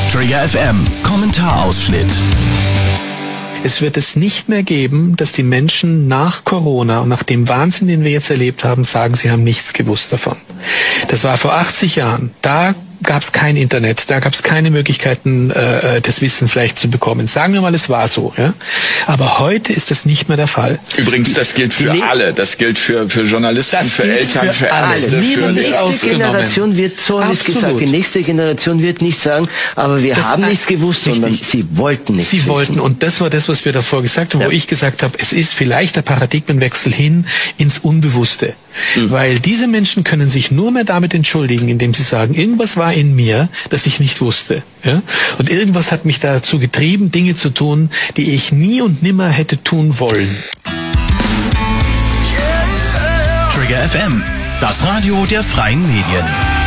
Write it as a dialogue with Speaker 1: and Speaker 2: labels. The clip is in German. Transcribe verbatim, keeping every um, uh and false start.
Speaker 1: Trigger F M Kommentarausschnitt.
Speaker 2: Es wird es nicht mehr geben, dass die Menschen nach Corona und nach dem Wahnsinn, den wir jetzt erlebt haben, sagen, sie haben nichts gewusst davon. Das war vor achtzig Jahren. Da gab es kein Internet, da gab es keine Möglichkeiten, äh, das Wissen vielleicht zu bekommen. Sagen wir mal, es war so. Ja? Aber heute ist das nicht mehr der Fall.
Speaker 3: Übrigens, das gilt für
Speaker 2: Die
Speaker 3: alle. Das gilt für, für Journalisten,
Speaker 2: das
Speaker 3: für Eltern, für, für Ärzte,
Speaker 2: für
Speaker 3: für
Speaker 4: Die nächste
Speaker 2: ausgenommen.
Speaker 4: Generation wird, so habe ich gesagt, die nächste Generation wird nicht sagen, aber wir
Speaker 2: das
Speaker 4: haben
Speaker 2: ein,
Speaker 4: nichts gewusst,
Speaker 2: richtig.
Speaker 4: sondern sie wollten nichts
Speaker 2: Sie
Speaker 4: wissen.
Speaker 2: wollten, und das war das, was wir davor gesagt haben, ja. wo ich gesagt habe, es ist vielleicht der Paradigmenwechsel hin ins Unbewusste. Mhm. Weil diese Menschen können sich nur mehr damit entschuldigen, indem sie sagen, irgendwas war in mir, das ich nicht wusste. Ja? Und irgendwas hat mich dazu getrieben, Dinge zu tun, die ich nie und nimmer hätte tun wollen.
Speaker 1: Trigger F M, das Radio der freien Medien.